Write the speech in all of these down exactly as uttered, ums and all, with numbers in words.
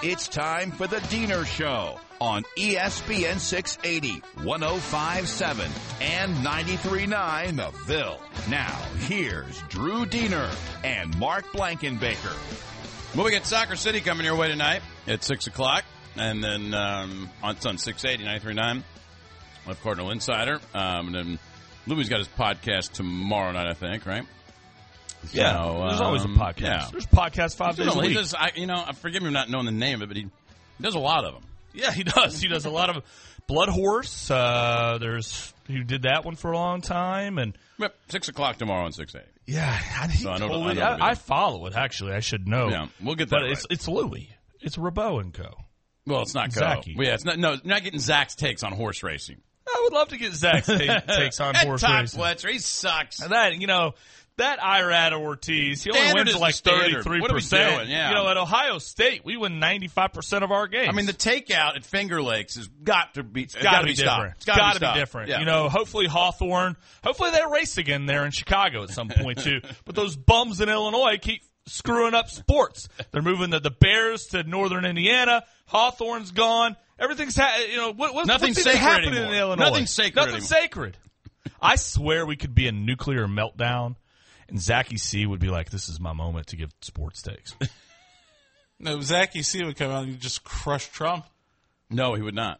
It's time for the Diener Show on E S P N six eighty, one oh five point seven, and ninety-three point nine The Ville. Now, here's Drew Diener and Mark Blankenbaker. Well, we got Soccer City coming your way tonight at six o'clock. And then um, on, it's on six eighty, ninety-three point nine. We'll have Cardinal Insider. Um, and then Louis got his podcast tomorrow night, I think, right? Yeah, so, there's um, always a podcast. Yeah. There's podcasts five days a he week. does, I, you know, forgive me for not knowing the name of it, but he, he does a lot of them. Yeah, he does. He does a lot of Blood Horse. Uh, there's he did that one for a long time, and Yep, six o'clock tomorrow on six eighty. yeah, I, he So I know- totally, I know the I, I follow it. Actually, I should know. Yeah, we'll get that But right. it's it's Louis. It's Rabot and Co. Well, it's not Co. Zachy. Well, yeah, it's not. No, you're not getting Zach's takes on horse racing. I would love to get Zach's take, takes on That horse Todd racing. Fletcher, he sucks. And that you know. That Irad Ortiz, he only Standard wins is the like standard. thirty-three What are we percent. doing? Yeah. You know, at Ohio State, we win ninety-five percent of our games. I mean, the takeout at Finger Lakes has got to be, it's Got to be, be stopped. different. It's Got got to be, be stopped. different. Yeah. You know, hopefully Hawthorne, hopefully they race again there in Chicago at some point too. But those bums in Illinois keep screwing up sports. They're moving the, the Bears to Northern Indiana. Hawthorne's gone. Everything's ha- you know what, what's Nothing's what's sacred happening anymore. in Illinois? Nothing's sacred Nothing's anymore. sacred. I swear we could be a nuclear meltdown. And Zachy C would be like, this is my moment to give sports takes. No, Zachy C would come out and just crush Trump. No, he would not.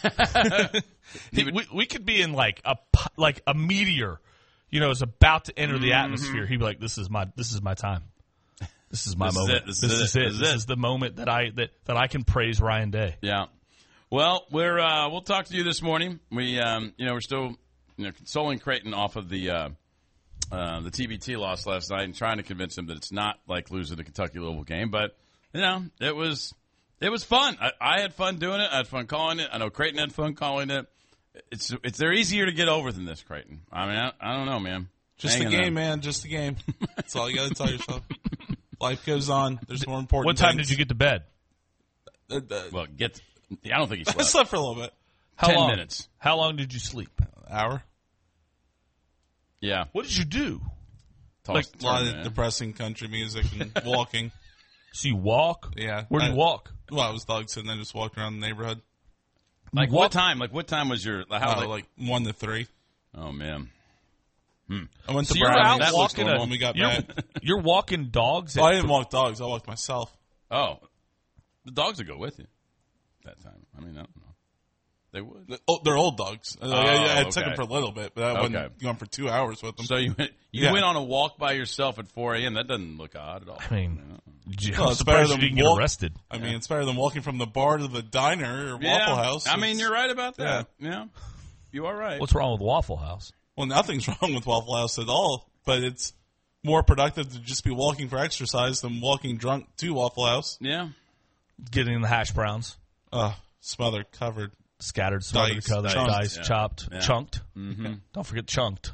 He- we, we could be in like a p- like a meteor, you know, is about to enter the atmosphere. He'd be like, this is my this is my time. This is my This is moment. it. This This is is it. it. This is This it. is the moment that I that, that I can praise Ryan Day. Yeah. Well, we're uh, we'll talk to you this morning. We um, you know we're still you know consoling Creighton off of the uh, uh, the T B T loss last night and trying to convince him that it's not like losing the Kentucky Louisville game. But you know it was it was fun. I, I had fun doing it. I had fun calling it. I know Creighton had fun calling it. It's it's they're easier to get over than this, Creighton. I mean I, I don't know, man. Just Hang a in game, there. man. Just a game. That's all you got to tell yourself. Life goes on. There's more important What time things. did you get to bed? Uh, uh, Well, get. I don't think he I slept. slept for a little bit. How Ten long? minutes. How long did you sleep? Hour. Yeah. What did you do? Toss Like, the A lot turn, of man. depressing country music and walking. So you walk? Yeah. Where do you I- walk? Well, I was dog sitting. I just walked around the neighborhood. Like You what walk- time? Like what time was your how? Uh, late? like one to three. Oh man. I went to So you're Brownies out That looks walking. normal. A, when we got you're, back. you're walking dogs. Oh, I At, didn't walk dogs. I walked myself. Oh, the dogs would go with you that time. I mean, I don't know. They would. Oh, they're old dogs. I, I, I took okay. them for a little bit, but I Okay. wasn't going for two hours with them. So you went, you Yeah. went on a walk by yourself at four a.m. That doesn't look odd at all. I mean, gee, Well, I'm it's better surprised you than didn't get walk- arrested. I mean, it's better than walking from the bar to the diner or Yeah. Waffle House. I mean, It's- you're right about that. Yeah, you are right. What's wrong with Waffle House? Well, nothing's wrong with Waffle House at all, but it's more productive to just be walking for exercise than walking drunk to Waffle House. Yeah. Getting the hash browns, Uh, smothered, covered. scattered, smothered, Diced, cut, chunked. diced, Yeah. chopped, Yeah. chunked. Mm-hmm. Don't forget chunked.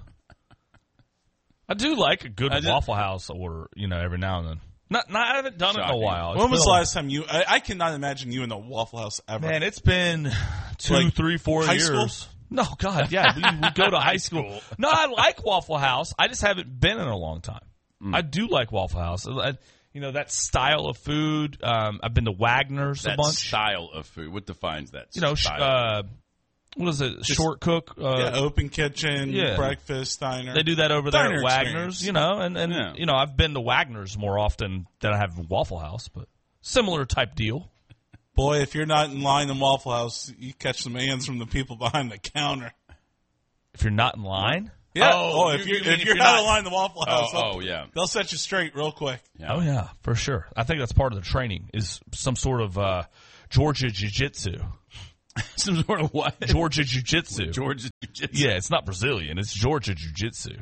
I do like a good I did- Waffle House order, you know, every now and then. Not, not, I haven't done it in a Shocking. while. It's When was been the a- last time you? I, I cannot imagine you in a Waffle House ever. Man, it's been two, Like, three, four high years. school? No, God, yeah, we, we go to high school. No, I like Waffle House. I just haven't been in a long time. Mm. I do like Waffle House. I, you know, that style of food. Um, I've been to Wagner's That a bunch. style of food. What defines that? You know, sh- style? uh, what is it? Short cook. Uh, yeah, open kitchen, yeah. breakfast, diner. They do that over there Diner at Wagner's. experience. You know, and and Yeah. you know, I've been to Wagner's more often than I have Waffle House, but similar type deal. Boy, if you're not in line in Waffle House, you catch some hands from the people behind the counter. If you're not in line. Yeah. Oh, Oh, if you- you're, you mean if if you're you're not not- in line in the Waffle House, oh, they'll, oh, yeah. they'll set you straight real quick. Yeah. Oh yeah, for sure. I think that's part of the training is some sort of uh, Georgia Jiu-Jitsu. Some sort of what? Georgia Jiu-Jitsu. Georgia Jiu-Jitsu. Yeah, it's not Brazilian. It's Georgia Jiu-Jitsu.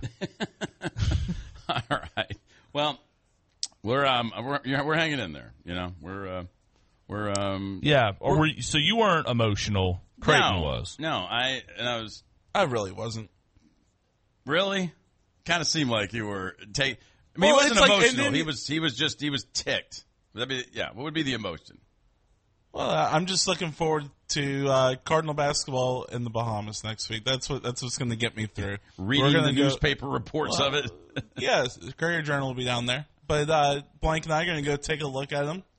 All right. Well, we're um we're yeah, we're hanging in there. You know, we're uh, we're um Yeah. Or were you, so you weren't emotional. Creighton no, was. No, I and I was I really wasn't. really kind of seemed like you were take. I mean, Well, he wasn't it's like- and emotional. then- he was he was just he was ticked. Would that be yeah? What would be the emotion? Well, I'm just looking forward to uh, Cardinal basketball in the Bahamas next week. That's what that's what's going to get me through. Reading We're the gonna go- newspaper reports Well, of it. Yes, the Courier Journal will be down there. But uh, Blank and I are going to go take a look at them.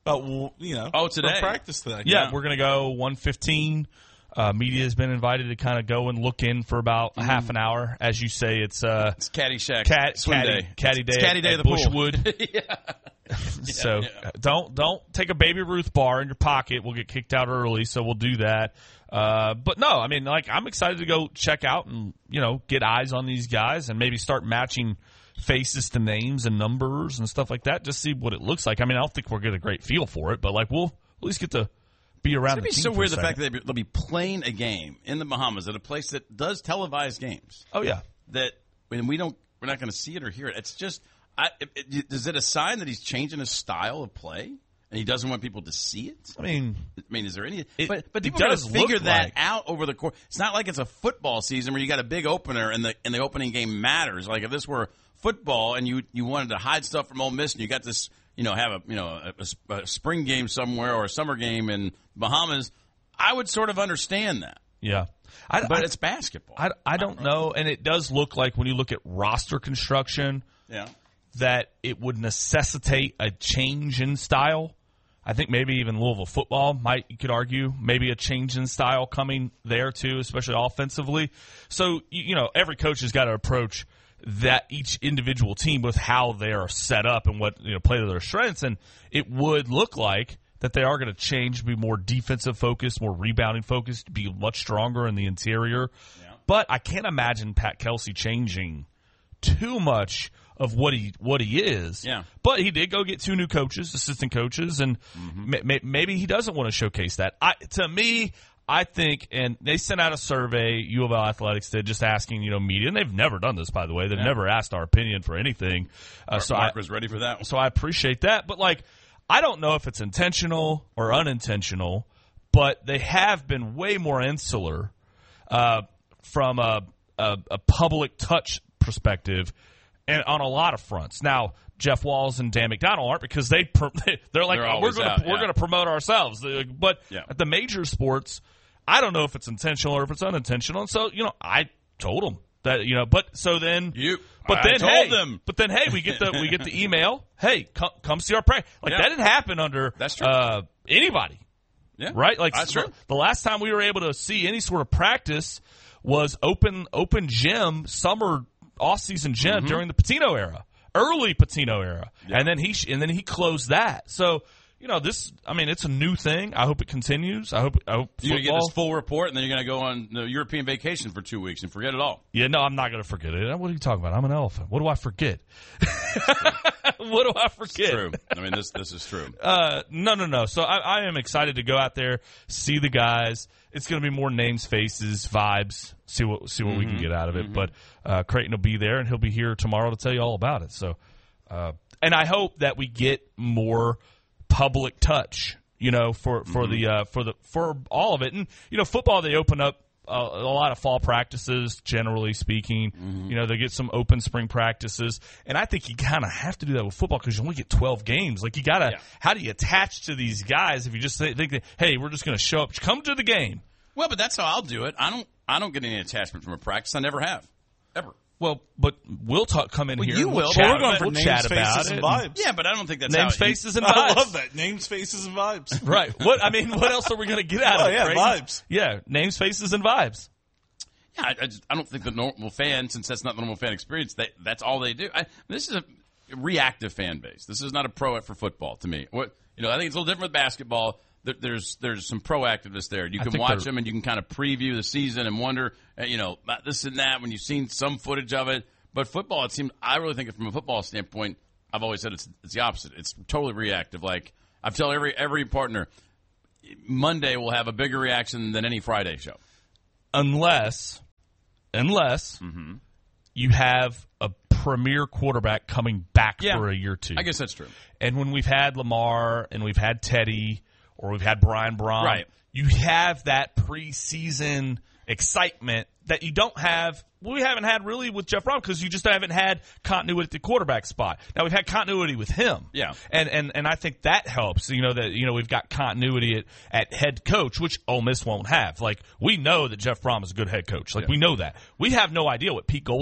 About, you know, Oh, today? for practice today. Yeah, Yeah. we're going to go one fifteen. Uh, media has been invited to kind of go and look in for about a half an hour. As you say, it's uh, It's Caddyshack cat, swim caddy, day. caddy It's day, caddy at, day at of the pool. Bushwood. yeah. So yeah. uh, don't don't take a Baby Ruth bar in your pocket. We'll get kicked out early, so we'll do that. Uh, but no, I mean, like I'm excited to go check out and you know get eyes on these guys and maybe start matching faces to names and numbers and stuff like that. Just see what it looks like. I mean, I don't think we'll get a great feel for it, but like we'll at least get to be around. It'd the be team so for a weird the second. fact that they'll be playing a game in the Bahamas at a place that does televise games. Oh yeah. That when we don't, we're not going to see it or hear it. It's just, I, it, it, is it a sign that he's changing his style of play and he doesn't want people to see it? I mean, I mean, is there any? It- but but it people got does to figure look that like- out over the course. It's not like it's a football season where you got a big opener and the and the opening game matters. Like if this were football and you you wanted to hide stuff from Ole Miss and you got this, you know, have a you know a, a, a spring game somewhere or a summer game in Bahamas, I would sort of understand that. yeah. I, But I, it's basketball. I, I don't know, and it does look like when you look at roster construction yeah. that it would necessitate a change in style. I think maybe even Louisville football might, you could argue, maybe a change in style coming there too, especially offensively. So, you, you know, every coach has got to approach that each individual team with how they're set up and what, you know, play to their strengths. And it would look like that they are going to change, be more defensive focused, more rebounding focused, be much stronger in the interior. Yeah. But I can't imagine Pat Kelsey changing too much of what he what he is. Yeah. But he did go get two new coaches, assistant coaches, and Mm-hmm. ma- ma- maybe he doesn't want to showcase that. I, to me, I think, and they sent out a survey, U of L Athletics did, just asking, you know, media, and they've never done this, by the way. They've Yeah. never asked our opinion for anything. Uh, so Mark I, was ready for that one. so I appreciate that. But, like, I don't know if it's intentional or unintentional, but they have been way more insular uh, from a, a, a public touch perspective and on a lot of fronts. Now, Jeff Walls and Dan McDonald aren't because they pr- they're like, They're oh, we're always going out, to we're yeah. going to promote ourselves. But Yeah. at the major sports, I don't know if it's intentional or if it's unintentional. And so, you know, I told them that, you know, but so then You- but I then told hey, them. but then hey, we get the we get the email, hey, come come see our practice. Like Yeah. that didn't happen under That's true. uh anybody. Yeah. Right? Like That's the, true. the last time we were able to see any sort of practice was open open gym, summer off-season gym Mm-hmm. during the Patino era, early Patino era. And then he sh- and then he closed that. So, you know, this I mean, it's a new thing. I hope it continues. I hope I hope You're going to get football- this full report, and then you're going to go on the European vacation for two weeks and forget it all. Yeah, no, I'm not going to forget it. What are you talking about? I'm an elephant. What do I forget? What do I forget? True. I mean, this this is true. Uh, no, no, no. So I, I am excited to go out there, see the guys. It's going to be more names, faces, vibes. See what see what we can get out of it. But uh, Creighton will be there, and he'll be here tomorrow to tell you all about it. So, uh, and I hope that we get more public touch. You know, for for the uh, for the for all of it, and you know, football they open up a, a lot of fall practices, generally speaking. You know, they get some open spring practices, and I think you kind of have to do that with football because you only get twelve games. Like you gotta, Yeah. how do you attach to these guys if you just think, think that, hey, we're just going to show up, come to the game? Well, but that's how I'll do it. I don't I don't get any attachment from a practice. I never have. Ever. Well, but we'll talk, come in Well, here. you and we'll will, chat but We're going about- for we'll names, chat about faces, it. and vibes. Yeah, but I don't think that's Names, how faces, and I vibes. love that. Names, faces, and vibes. Right. What I mean, what else are we going to get out Oh, of it? yeah, Creighton? vibes. Yeah, names, faces, and vibes. Yeah, I, I, just, I don't think the normal fan, since that's not the normal fan experience, they, that's all they do. I, this is a reactive fan base. This is not a pro for football to me. What you know, I think it's a little different with basketball. There, there's there's some proactiveness there. You I can think watch they're- them and you can kind of preview the season and wonder, uh, you know, about this and that when you've seen some footage of it. But football, it seems I really think from a football standpoint, I've always said it's it's the opposite. It's totally reactive. Like I've told every every partner, Monday will have a bigger reaction than any Friday show. Unless, unless Mm-hmm. you have a premier quarterback coming back Yeah. for a year or two. I guess that's true. And when we've had Lamar and we've had Teddy or we've had Brian Braun, Right. you have that preseason excitement that you don't have. We haven't had really with Jeff Brom because you just haven't had continuity at the quarterback spot. Now we've had continuity with him, Yeah. and and and I think that helps. You know that you know we've got continuity at, at head coach, which Ole Miss won't have. Like we know that Jeff Brom is a good head coach. Like Yeah. we know that. We have no idea what Pete Golding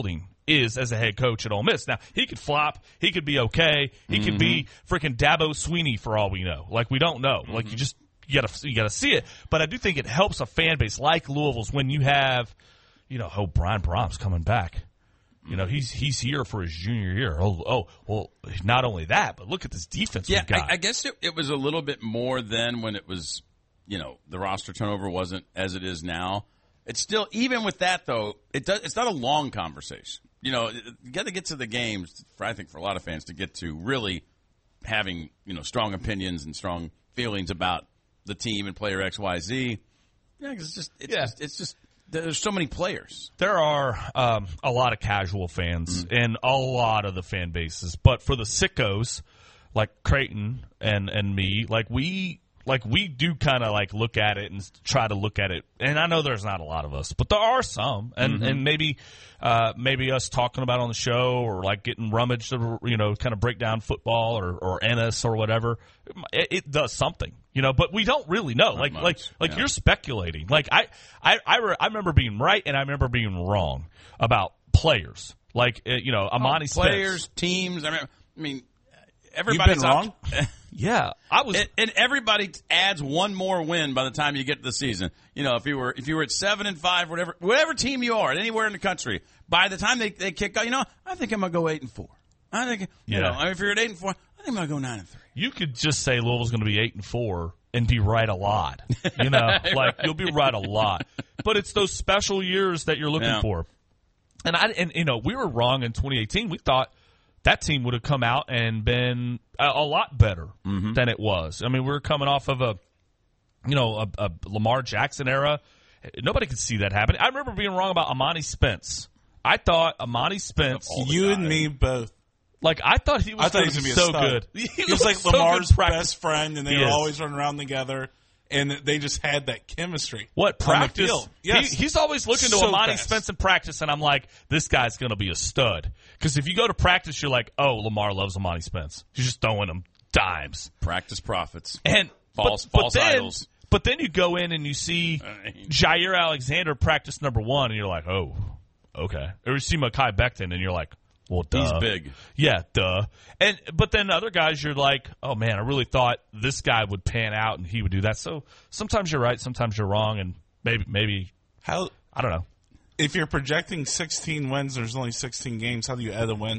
is as a head coach at Ole Miss. Now, he could flop. He could be okay. He mm-hmm. could be freaking Dabo Swinney for all we know. Like, we don't know. Mm-hmm. Like, you just you gotta you gotta see it. But I do think it helps a fan base like Louisville's when you have, you know, oh, Brian Brom's coming back. You know, he's he's here for his junior year. Oh, oh, well, not only that, but look at this defense yeah, we've got. I, I guess it, it was a little bit more then when it was, you know, the roster turnover wasn't as it is now. It's still, even with that, though, it does, it's not a long conversation. You know, you got to get to the games, for, I think, for a lot of fans to get to really having, you know, strong opinions and strong feelings about the team and player X, Y, Z. Yeah, because it's just, it's, yeah. just, it's just, there's so many players. There are um, a lot of casual fans mm-hmm. and a lot of the fan bases, but for the sickos like Creighton and, and me, like we like we do kind of like look at it and try to look at it. And I know there's not a lot of us, but there are some, and mm-hmm. and maybe uh, maybe us talking about it on the show or like getting rummaged to, you know, kind of break down football or or Ennis or whatever. It, it does something. You know, but we don't really know. Not like, much. like, like yeah. you're speculating. Like I, I, I, re- I remember being right and I remember being wrong about players. Like, uh, you know, Amani oh, Spence. Players, teams. I mean, I mean, everybody's You've been wrong. yeah, I was, and, and everybody adds one more win by the time you get to the season. You know, if you were if you were at seven and five, whatever, whatever team you are, anywhere in the country, by the time they they kick out, you know, I think I'm gonna go eight and four. I think, you yeah. know, I mean, if you're at eight and four, I think I'm gonna go nine and three. You could just say Louisville's going to be eight and four and be right a lot. You know, like right. you'll be right a lot. But it's those special years that you're looking yeah. for. And I and you know, we were wrong in twenty eighteen. We thought that team would have come out and been a, a lot better mm-hmm. than it was. I mean, we were coming off of a, you know, a, a Lamar Jackson era. Nobody could see that happen. I remember being wrong about Amani Spence. I thought Amani Spence. You and me both. Like, I thought he was, I thought he was going to to be so a good. He, he was like so Lamar's best friend, and they he were is. always running around together, and they just had that chemistry. What, practice? Yes. He, he's always looking to so Amani fast. Spence in practice, and I'm like, this guy's going to be a stud. Because if you go to practice, you're like, oh, Lamar loves Amani Spence. He's just throwing him dimes. Practice profits. And False, but, false but then, idols. But then you go in and you see Jair Alexander practice number one, and you're like, oh, okay. Or you see Mekhi Becton, and you're like, well, duh. He's big. Yeah, duh. And but then other guys, you're like, oh man, I really thought this guy would pan out and he would do that. So sometimes you're right, sometimes you're wrong, and maybe maybe how I don't know. If you're projecting sixteen wins, there's only sixteen games. How do you add a win?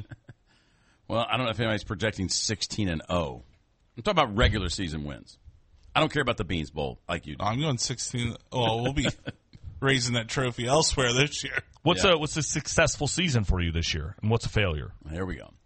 Well, I don't know if anybody's projecting sixteen and oh. I'm talking about regular season wins. I don't care about the Beans Bowl like you do. I'm going sixteen. Oh, we'll be raising that trophy elsewhere this year. What's yeah. a what's a successful season for you this year, and what's a failure? Here we go.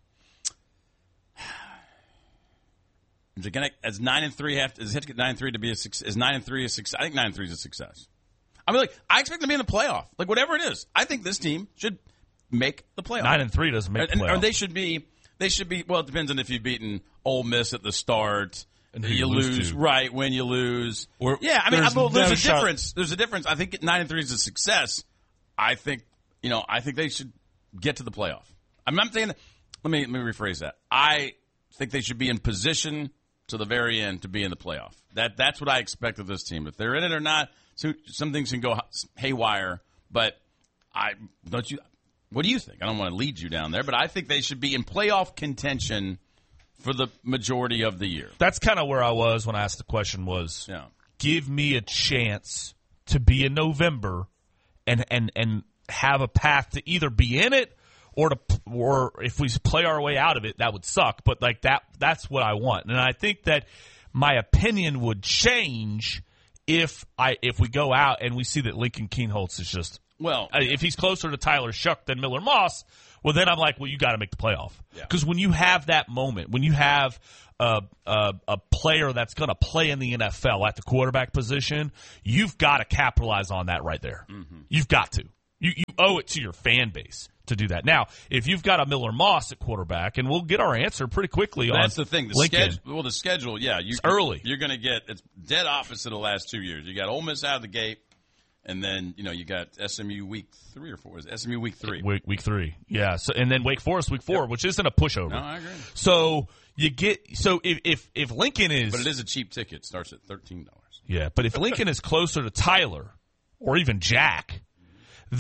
Is it gonna as nine and three have to, does it have to get nine and three to be a success? Is nine and three a success? I think nine and three is a success. I mean, like I expect them to be in the playoff, like whatever it is. I think this team should make the playoff. Nine and three doesn't make the and, playoff. or they should be. They should be. Well, it depends on if you've beaten Ole Miss at the start. And you, you lose, lose right when you lose. Or, yeah, I mean, there's, I, well, there's no a shot. difference. There's a difference. I think nine and three is a success. I think you know. I think they should get to the playoff. I'm not saying that. Let me let me rephrase that. I think they should be in position to the very end to be in the playoff. That that's what I expect of this team. If they're in it or not, so some things can go haywire. But I don't you. What do you think? I don't want to lead you down there, but I think they should be in playoff contention for the majority of the year. That's kind of where I was when I asked the question was, yeah. give me a chance to be in November and, and, and have a path to either be in it or to or if we play our way out of it, that would suck. But like that, that's what I want. And I think that my opinion would change if I if we go out and we see that Lincoln Kienholz is just well, if he's closer to Tyler Shuck than Miller Moss. Well, then I'm like, well, you got to make the playoff. Because yeah. when you have that moment, when you have a, a, a player that's going to play in the N F L at the quarterback position, you've got to capitalize on that right there. Mm-hmm. You've got to. You, you owe it to your fan base to do that. Now, if you've got a Miller Moss at quarterback, and we'll get our answer pretty quickly that's on That's the thing. The Lincoln. schedule, well, the schedule, yeah. You, it's early. You're going to get – it's dead opposite of the last two years. You got Ole Miss out of the gate. And then, you know, you got S M U week three or four. Is it S M U week three? Week, week three, yeah. So and then Wake Forest week four, yep. which isn't a pushover. No, I agree. So you get so if if, if Lincoln is, but it is a cheap ticket. It starts at thirteen dollars. Yeah, but if Lincoln is closer to Tyler or even Jack, then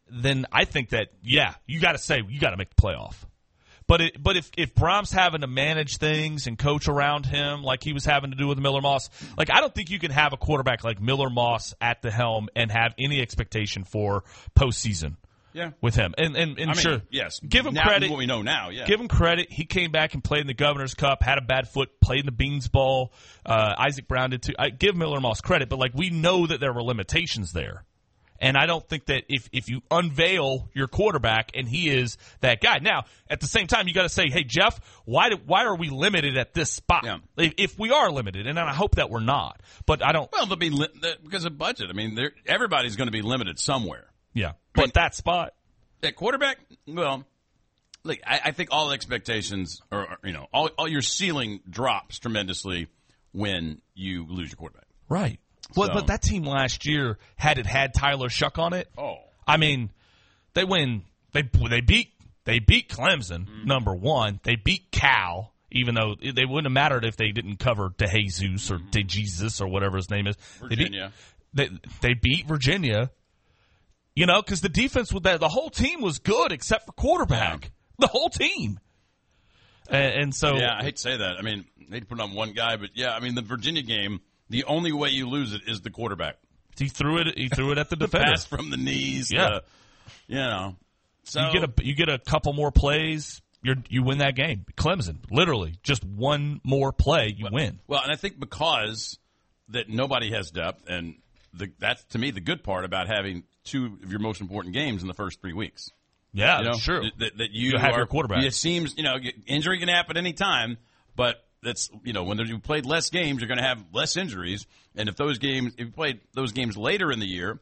then I think that, yeah, you got to say, you got to make the playoff. But it, but if, if Brom's having to manage things and coach around him like he was having to do with Miller Moss, like I don't think you can have a quarterback like Miller Moss at the helm and have any expectation for postseason. Yeah. With him. And and, and I mean, sure, yes. give him now, credit. What we know now, yeah. Give him credit. He came back and played in the Governor's Cup, had a bad foot, played in the Beans Bowl. Uh, Isaac Brown did too. I give Miller Moss credit, but like we know that there were limitations there. And I don't think that if, if you unveil your quarterback and he is that guy. Now, at the same time, you got to say, hey, Jeff, why do, why are we limited at this spot? Yeah. If, if we are limited, and I hope that we're not. But I don't. Well, they'll be li- because of budget. I mean, everybody's going to be limited somewhere. Yeah. But I mean, that spot. At quarterback, well, look, I, I think all expectations are, are, you know, all, all your ceiling drops tremendously when you lose your quarterback. Right. Well, So- but that team last year had it had Tyler Shuck on it. Oh. I mean, they win. They they beat they beat Clemson Mm. number one. They beat Cal, even though they wouldn't have mattered if they didn't cover DeJesus or DeJesus or whatever his name is. Virginia. They beat, they, they beat Virginia. You know, because the defense with that, the whole team was good except for quarterback. Yeah. The whole team. And, and so, Yeah, I hate to say that. I mean, I hate to put it on one guy, but yeah, I mean, the Virginia game, the only way you lose it is the quarterback. he threw it. He threw it at the The defender. pass from the knees. Yeah. the- you know. So You get a you get a couple more plays, you you win that game. Clemson, literally, just one more play, you win. Well, and I think because that nobody has depth, and the, that's to me the good part about having two of your most important games in the first three weeks. Yeah, You know, that's true. That, that you You have are, your quarterback. It seems you know injury can happen any time, but that's you know when you played less games, you're going to have less injuries, and if those games if you played those games later in the year,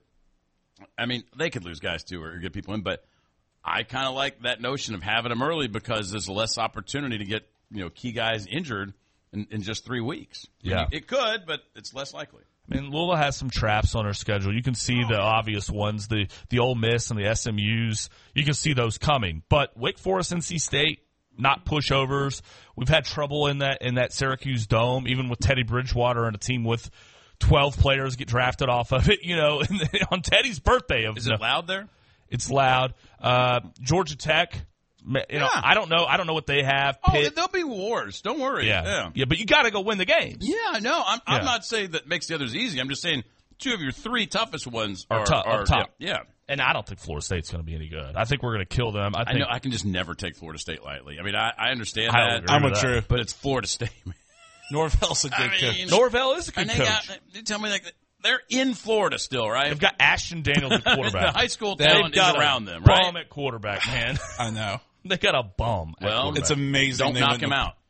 I mean they could lose guys too or get people in, but I kind of like that notion of having them early because there's less opportunity to get you know key guys injured in, in just three weeks. Yeah. it could, but it's less likely. I mean, Louisville has some traps on their schedule. You can see the obvious ones, the the Ole Miss and the S M Us. You can see those coming. But Wake Forest, N C State, not pushovers. We've had trouble in that in that Syracuse Dome, even with Teddy Bridgewater and a team with twelve players get drafted off of it. You know, on Teddy's birthday. Of Is it loud there? It's loud. Uh, Georgia Tech. You know, Yeah. I don't know. I don't know what they have. Oh, Pitt. there'll be wars. Don't worry. yeah. yeah. yeah, but you got to go win the games. Yeah, no, I'm, I'm Yeah. not saying that makes the others easy. I'm just saying two of your three toughest ones Are are, tough- are up top. Yeah, yeah. And I don't think Florida State's going to be any good. I think we're going to kill them. I I think know. I can just never take Florida State lightly. I mean, I, I understand I that, agree I'm with with that. Drew. but it's Florida State. Man. Norvell's a good I coach. mean, Norvell is a good and they coach. got. They tell me like they're in Florida still, right? They've got Ashton Daniels at quarterback. the high school They've talent is got a around them, right? Bum at quarterback, man. I know. They got a bum. At Well, quarterback. It's amazing. Don't they knock went him to- out.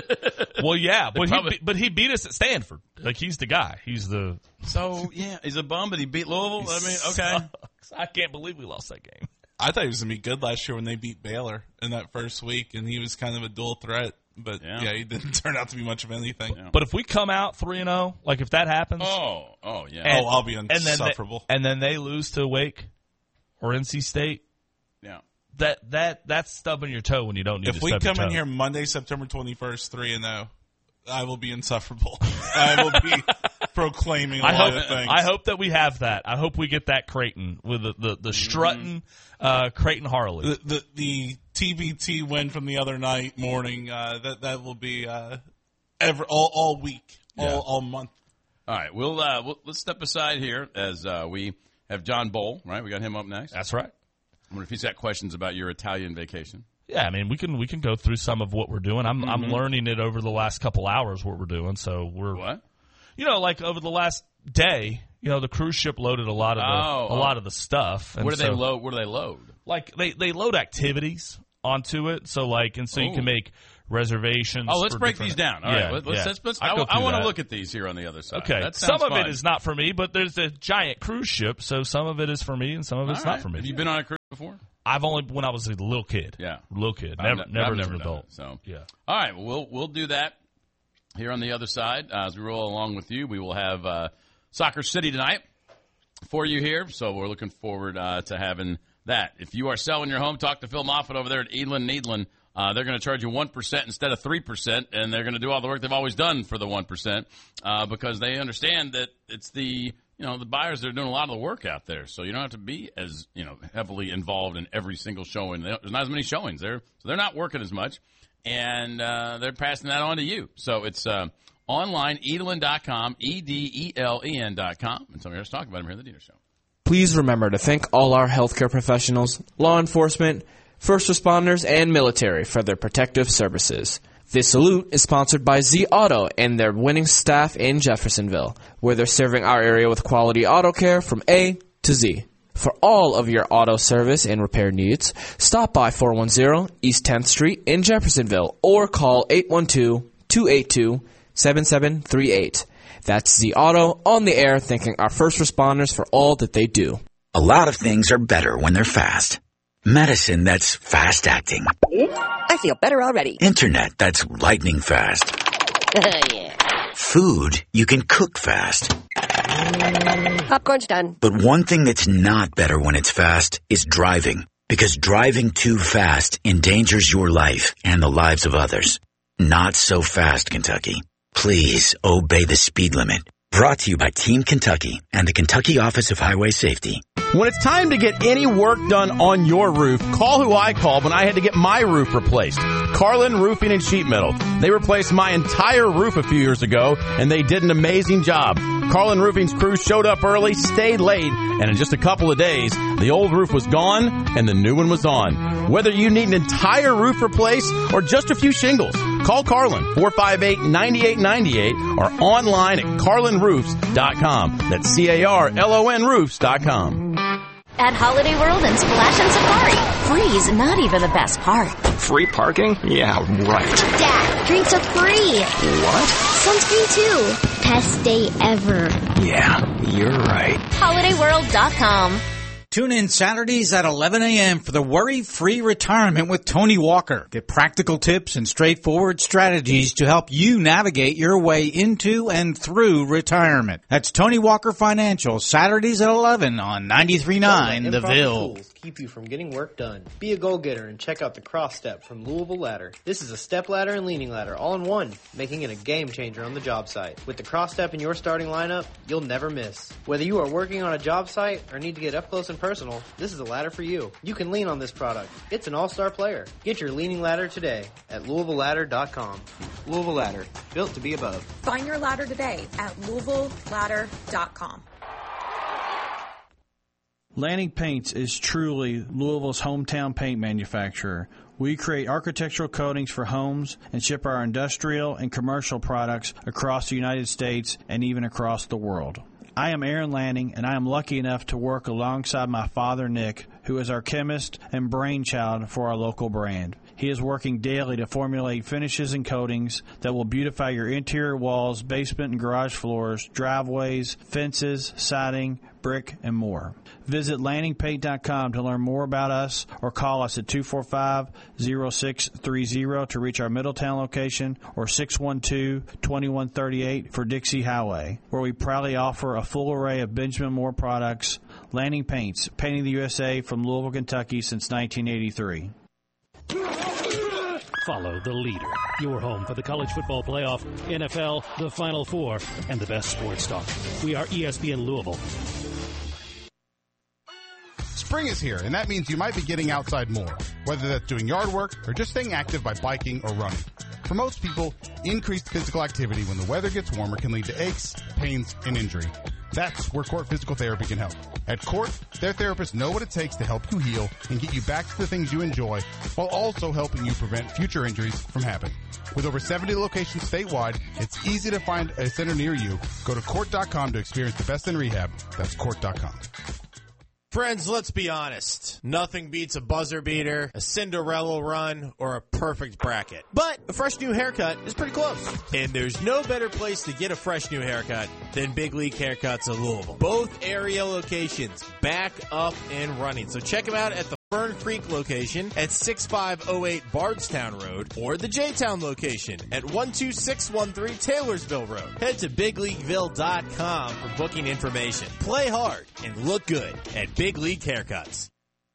well, yeah, but probably- he be- but he beat us at Stanford. Like he's the guy. He's the. So yeah, he's a bum, but he beat Louisville. I mean, okay. Sucks. I can't believe we lost that game. I thought he was going to be good last year when they beat Baylor in that first week, and he was kind of a dual threat. But, Yeah. yeah, he didn't turn out to be much of anything. Yeah. But if we come out three and zero, like if that happens, Oh, oh yeah. and- Oh, I'll be and then they, insufferable. and then they lose to Wake or N C State, yeah. that that that's stubbing your toe when you don't need If to we stub your come in toe. here Monday, September twenty-first, three and oh, I will be insufferable. I will be proclaiming a I lot hope of things. I hope that we have that. I hope we get that Creighton with the the, the strutting uh, Creighton Harley. the, the the T B T win from the other night morning, uh, that that will be uh, ever all, all week, all, Yeah. all month. All right, we'll, uh, we'll let's step aside here as uh, we have John Bowl. Right, we got him up next. That's right. I wonder if he's got questions about your Italian vacation. Yeah, I mean we can we can go through some of what we're doing. I'm I'm learning it over the last couple hours what we're doing. So we're What? you know like over the last day, you know the cruise ship loaded a lot of the Oh, a oh. lot of the stuff. And Where do so, they load? Where do they load? Like they they load activities onto it. So like and so you Oh. can make reservations. Oh, let's for break different- these down. All yeah, right, let's, yeah. let's, let's, I'd I, go I through want to that. look at these here on the other side. Okay, That sounds some of fun. it is not for me, but there's a giant cruise ship, so some of it is for me and some of it's All not right. for me. Have you been on a cruise before? I've only when I was a little kid. Yeah. little kid, I've never, ne- never I've as never an done adult. it, so Yeah. All right, well, we'll we'll do that here on the other side uh, as we roll along with you. We will have uh, Soccer City tonight for you here, so we're looking forward uh, to having that. If you are selling your home, talk to Phil Moffitt over there at Edlin and Edlin. Uh, they're going to charge you one percent instead of three percent, and they're going to do all the work they've always done for the one percent uh, because they understand that it's the you you know, the buyers are doing a lot of the work out there, so you don't have to be as, you know, heavily involved in every single showing. There's not as many showings there, so they're not working as much, and uh, they're passing that on to you. So it's uh, online, edelin dot com, E D E L E N dot com, and so we're going to talk about them here on the Diener Show. Please remember to thank all our healthcare professionals, law enforcement, first responders, and military for their protective services. This salute is sponsored by Z Auto and their winning staff in Jeffersonville, where they're serving our area with quality auto care from A to Z. For all of your auto service and repair needs, stop by four one zero East tenth Street in Jeffersonville or call eight one two, two eight two, seven seven three eight. That's Z Auto on the air, thanking our first responders for all that they do. A lot of things are better when they're fast. Medicine that's fast-acting. I feel better already. Internet that's lightning fast. Yeah. Food you can cook fast. Popcorn's done. But one thing that's not better when it's fast is driving. Because driving too fast endangers your life and the lives of others. Not so fast, Kentucky. Please obey the speed limit. Brought to you by Team Kentucky and the Kentucky Office of Highway Safety. When it's time to get any work done on your roof, call who I called when I had to get my roof replaced. Carlin Roofing and Sheet Metal. They replaced my entire roof a few years ago, and they did an amazing job. Carlin Roofing's crew showed up early, stayed late, and in just a couple of days, the old roof was gone and the new one was on. Whether you need an entire roof replaced or just a few shingles, call Carlin, four five eight, nine eight nine eight, or online at carlin roofs dot com. That's C A R L O N roofs dot com. At Holiday World and Splash and Safari, free's not even the best part. Free parking? Yeah, right. Dad, drinks are free. What? Sunscreen too. Best day ever. Yeah, you're right. holiday world dot com. Tune in Saturdays at eleven a.m. for the Worry-Free Retirement with Tony Walker. Get practical tips and straightforward strategies to help you navigate your way into and through retirement. That's Tony Walker Financial, Saturdays at eleven on ninety-three point nine The Ville. Keep you from getting work done. Be a go-getter and check out the Cross Step from Louisville Ladder. This is a step ladder and leaning ladder all in one, making it a game changer on the job site. With the Cross Step in your starting lineup, you'll never miss. Whether you are working on a job site or need to get up close and personal, this is a ladder for you. You can lean on this product. It's an all-star player. Get your leaning ladder today at louisville ladder dot com. Louisville Ladder, built to be above. Find your ladder today at louisville ladder dot com. Lanning Paints is truly Louisville's hometown paint manufacturer. We create architectural coatings for homes and ship our industrial and commercial products across the United States and even across the world. I am Aaron Lanning, and I am lucky enough to work alongside my father, Nick, who is our chemist and brainchild for our local brand. He is working daily to formulate finishes and coatings that will beautify your interior walls, basement and garage floors, driveways, fences, siding, brick, and more. Visit lanning paint dot com to learn more about us or call us at two four five, zero six three zero to reach our Middletown location or six one two, two one three eight for Dixie Highway, where we proudly offer a full array of Benjamin Moore products. Lanning Paints, painting the U S A from Louisville, Kentucky since nineteen eighty-three. Follow the leader. Your home for the college football playoff, N F L, the Final Four, and the best sports talk. We are E S P N Louisville. Spring is here, and that means you might be getting outside more, whether that's doing yard work or just staying active by biking or running. For most people, increased physical activity when the weather gets warmer can lead to aches, pains, and injury. That's where Court Physical Therapy can help. At Court, their therapists know what it takes to help you heal and get you back to the things you enjoy, while also helping you prevent future injuries from happening. With over seventy locations statewide, it's easy to find a center near you. Go to court dot com to experience the best in rehab. That's court dot com. Friends, let's be honest. Nothing beats a buzzer beater, a Cinderella run, or a perfect bracket. But a fresh new haircut is pretty close. And there's no better place to get a fresh new haircut than Big League Haircuts of Louisville. Both area locations back up and running. So check them out at the Fern Creek location at sixty-five oh eight Bardstown Road or the J-Town location at one two six one three Taylorsville Road. Head to big league ville dot com for booking information. Play hard and look good at Big League Haircuts.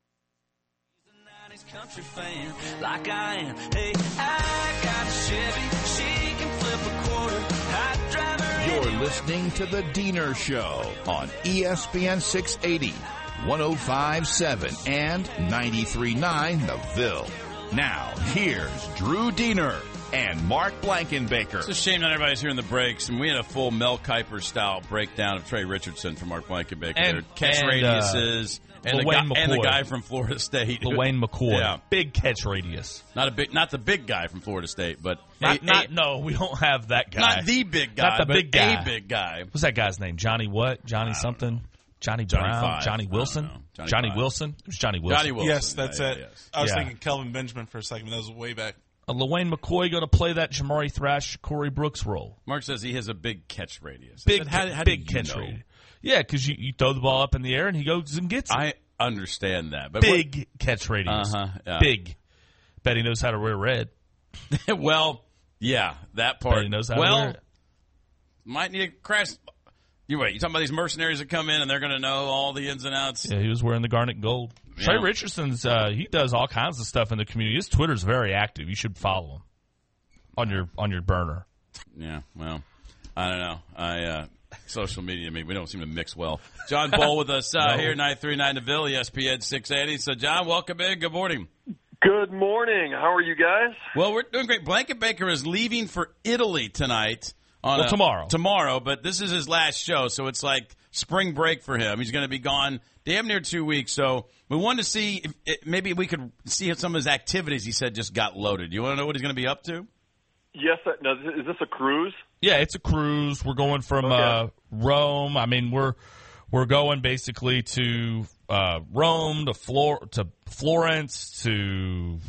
Country fan like I am. Hey, I got a Chevy. She can flip a quarter. Hot driver. You're listening to The Diener Show on E S P N six eighty, one oh five point seven, and ninety-three point nine The Ville. Now, here's Drew Diener and Mark Blankenbaker. It's a shame not everybody's hearing the breaks, and we had a full Mel Kiper-style breakdown of Trey Richardson from Mark Blankenbaker. And, catch and, radiuses, uh, and, the LaWayne guy, and the McCoy. guy from Florida State. LaWayne McCoy. Yeah. Big catch radius. Not a big, not the big guy from Florida State, but Not, a, not a, no, we don't have that guy. not the big guy, Not the but big guy. a big guy. What's that guy's name? Johnny what? Johnny something? Johnny Johnny Brown? Five. Johnny Wilson? Johnny Johnny Five. Wilson? It was Johnny Wilson. Johnny Wilson. Yes, that's Yeah, it. yeah, yes. I was Yeah. thinking Kelvin Benjamin for a second, but that was way back. Uh, LaWayne McCoy going to play that Jamari Thrash, Corey Brooks role. Mark says he has a big catch radius. I Big, said, how, how big do you catch know? radius. Yeah, because you, you throw the ball up in the air and he goes and gets it. I understand that, but Big catch radius. Uh-huh, yeah. Big. Bet he knows how to wear red. what, well, yeah, that part. Bet he knows how well, to wear it. might need a crash. You wait. You talking about these mercenaries that come in and they're going to know all the ins and outs? Yeah, he was wearing the garnet and gold. Yeah. Trey Richardson's, uh, he does all kinds of stuff in the community. His Twitter's very active. You should follow him on your on your burner. Yeah, well, I don't know. I uh, social media, maybe we don't seem to mix well. John Bull with us uh, No. here, ninety-three point nine The Ville, E S P N six eighty. So, John, welcome in. Good morning. Good morning. How are you guys? Well, we're doing great. Blankenbaker is leaving for Italy tonight. On Well, a- tomorrow. Tomorrow, but this is his last show, so it's like spring break for him. He's going to be gone damn near two weeks. So we wanted to see if it, maybe we could see if some of his activities, he said, just got loaded. You want to know what he's going to be up to? Yes. I- No, is this a cruise? Yeah, it's a cruise. We're going from Okay. uh, Rome. I mean, we're we're going basically to uh, Rome to Flor- to Florence to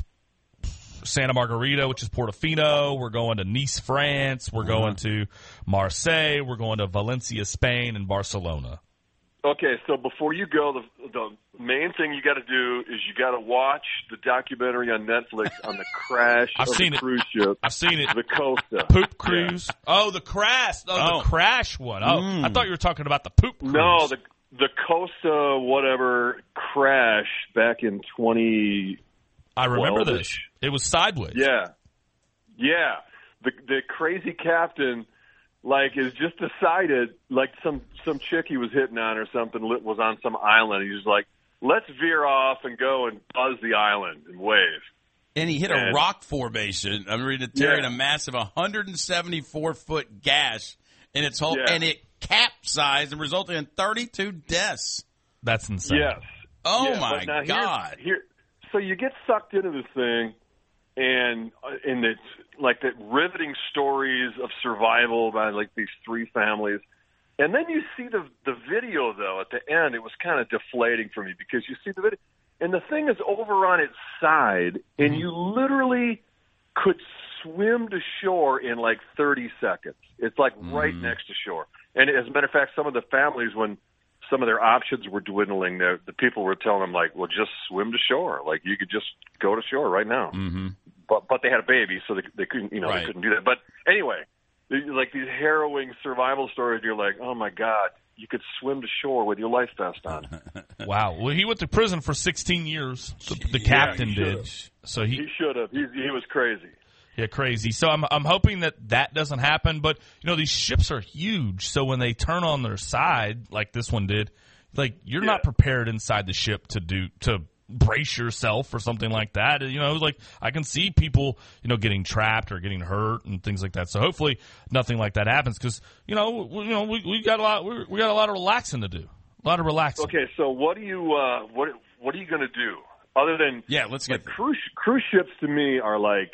Santa Margherita, which is Portofino. We're going to Nice, France. We're going to Marseille. We're going to Valencia, Spain, and Barcelona. Okay, so before you go, the the main thing you got to do is you got to watch the documentary on Netflix on the crash I've of seen the it. cruise ship. I've seen it. The Costa. Poop cruise. Oh, the crash. Oh, Oh. the crash one. Oh, Mm. I thought you were talking about the poop cruise. No, the the Costa whatever crash back in twenty. I remember twelve-ish. this. It was sideways. Yeah, yeah. The the crazy captain, like, is just decided, like some some chick he was hitting on or something lit- was on some island. He was like, let's veer off and go and buzz the island and wave. And he hit a And- rock formation. I'm reading it, tearing Yeah. a massive one hundred seventy-four foot gash in its whole, Yeah. and it capsized and resulted in thirty-two deaths. That's insane. Yes. Oh Yeah, my but now here's- God! Here, so you get sucked into this thing, and uh, and it's like the riveting stories of survival by like these three families, and then you see the the video though at the end. It was kind of deflating for me because you see the video, and the thing is over on its side, and you literally could swim to shore in like thirty seconds. It's like right next to shore. And as a matter of fact, some of the families, when some of their options were dwindling, the, the people were telling them, like, well, just swim to shore. Like, you could just go to shore right now. Mm-hmm. But but they had a baby, so they, they couldn't, you know, Right. they couldn't do that. But anyway, they- like these harrowing survival stories, you're like, oh, my God, you could swim to shore with your life vest on. Wow. Well, he went to prison for sixteen years. The, the Yeah, captain he did. should've. So he, He should have. He, he was crazy. yeah, crazy. So I'm I'm hoping that that doesn't happen. But you know, these ships are huge. So when they turn on their side, like this one did, like you're not prepared inside the ship to do to brace yourself for something like that. You know, like I can see people, you know, getting trapped or getting hurt and things like that. So hopefully nothing like that happens because you know, we, you know, we, we got a lot we we got a lot of relaxing to do. A lot of relaxing. Okay, so what do you uh, what what are you going to do other than yeah? Let's get like cruise cruise ships. To me, are like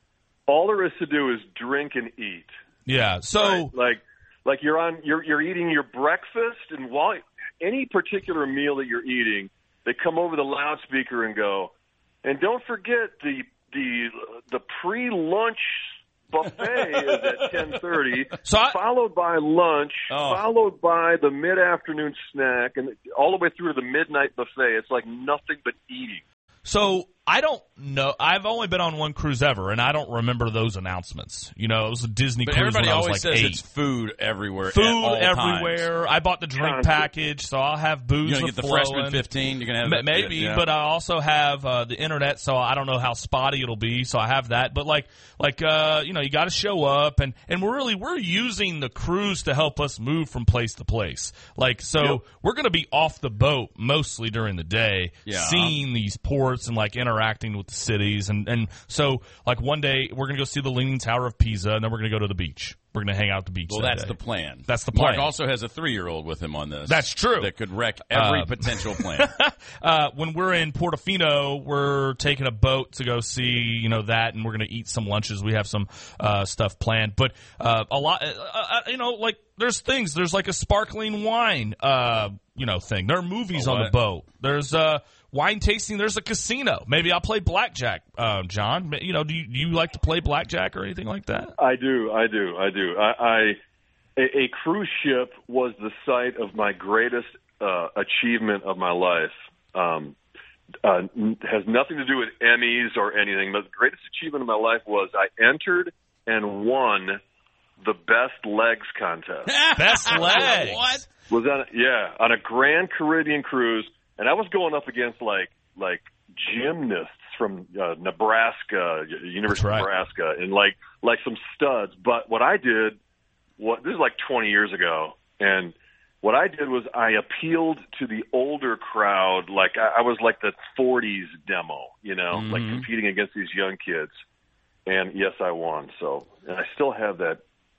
all there is to do is drink and eat. Yeah. So Right? like like you're on you're you're eating your breakfast, and while any particular meal that you're eating, they come over the loudspeaker and go, and don't forget the the the pre-lunch buffet is at ten thirty, so I, followed by lunch, Oh. followed by the mid-afternoon snack, and all the way through to the midnight buffet. It's like nothing but eating. So I don't know. I've only been on one cruise ever, and I don't remember those announcements. You know, it was a Disney But cruise when everybody I was always like says eight. it's food everywhere. Food at all everywhere. times. I bought the drink Yeah. package, so I'll have booze. You're gonna get the flowing. freshman fifteen. You're gonna have Ma- that- maybe, yeah. but I also have uh, the internet, so I don't know how spotty it'll be. So I have that. But like, like uh, you know, you got to show up, and and we're really we're using the cruise to help us move from place to place. Like, so Yep. we're going to be off the boat mostly during the day, Yeah. seeing these ports and like interacting with the cities, and and so like one day we're going to go see the Leaning Tower of Pisa, and then we're going to go to the beach. We're going to hang out at the beach. Well, that that's day. the plan. That's the Mark plan. also has a three-year-old with him on this. That's true. That could wreck every Uh, potential plan. uh, when we're in Portofino, we're taking a boat to go see, you know, that, and we're going to eat some lunches. We have some uh, stuff planned, but uh, a lot, uh, uh, you know, like there's things. There's like a sparkling wine, uh, you know, thing. There are movies A on the what? boat. There's uh, wine tasting. There's a casino. Maybe I'll play blackjack, uh, John. You know, do you, do you like to play blackjack or anything like that? I do, I do, I do. I, I a, a cruise ship was the site of my greatest uh, achievement of my life. Um, uh, n- has nothing to do with Emmys or anything, but the greatest achievement of my life was I entered and won the best legs contest. Best legs. What? Was on yeah on a Grand Caribbean cruise, and I was going up against like like gymnasts from uh, Nebraska, University right. of Nebraska, and like like some studs. But what I did, what this is like twenty years ago, and what I did was I appealed to the older crowd. Like I, I was like the forties demo, you know, Mm-hmm. like competing against these young kids. And yes, I won. So, and I still have that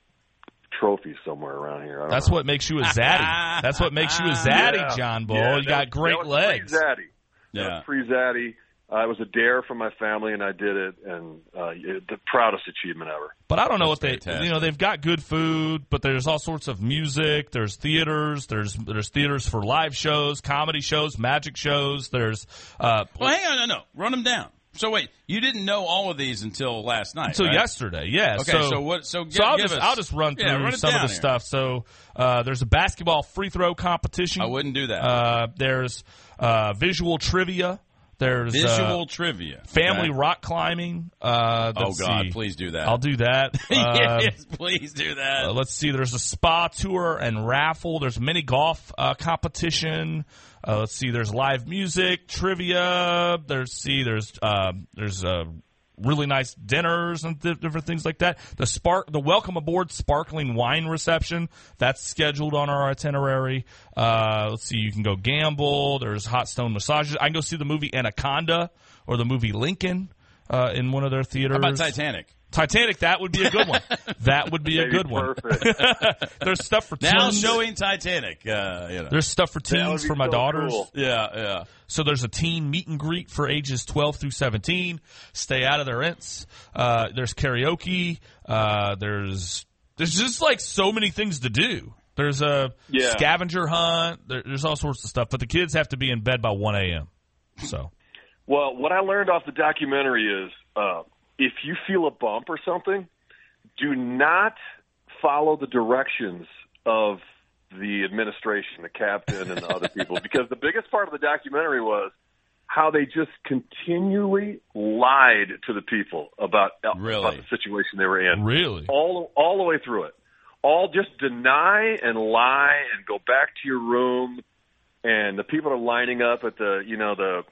trophy somewhere around here. I don't That's know. what makes you a zaddy. That's what makes you a zaddy, Yeah. John Bull. Yeah, you that got was- great that was legs. Pre-zaddy. That Yeah. was pre-zaddy. Uh, it was a dare from my family, and I did it, and uh, it, the proudest achievement ever. But I don't know That's what they, fantastic. you know, they've got good food, but there's all sorts of music. There's theaters. There's there's theaters for live shows, comedy shows, magic shows. There's uh, Well, hang on, no, no, run them down. So wait, you didn't know all of these until last night, until right? yesterday. Yeah. Okay, so, so what? So, give, so I'll give just us, I'll just run through yeah, run it some of down the here. stuff. So uh, there's a basketball free throw competition. I wouldn't do that. Uh, there's uh, visual trivia. There's Visual uh, trivia. family Okay. rock climbing. Uh, Oh let's God, see. please do that. I'll do that. Uh, yes, please do that. Uh, let's see. There's a spa tour and raffle. There's mini golf uh, competition. Uh, let's see. There's live music, trivia. There's see. There's uh, there's uh, really nice dinners and th- different things like that. The spark, the welcome aboard sparkling wine reception that's scheduled on our itinerary. Uh, let's see. You can go gamble. There's hot stone massages. I can go see the movie Anaconda or the movie Lincoln uh, in one of their theaters. How about Titanic? Titanic, that would be a good one. That would be a Maybe good one. perfect. There's stuff for Now teens. showing Titanic. Uh, you know. There's stuff for That would teens be for my so daughters. cool. Yeah, yeah. So there's a teen meet and greet for ages twelve through seventeen. Stay out of their ints. Uh, there's karaoke. Uh, there's there's just like so many things to do. There's a Yeah. scavenger hunt. There, there's all sorts of stuff. But the kids have to be in bed by one a.m. So Well, what I learned off the documentary is uh, if you feel a bump or something, do not follow the directions of the administration, the captain, and the other people. Because the biggest part of the documentary was how they just continually lied to the people about, Really? about the situation they were in. really, All, all the way through it. All just deny and lie and go back to your room. And the people are lining up at the, you know, the